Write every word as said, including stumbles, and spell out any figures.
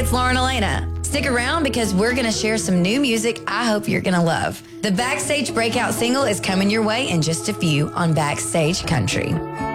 it's Lauren Elena. Stick around because we're going to share some new music I hope you're going to love. The Backstage Breakout single is coming your way in just a few on Backstage Country.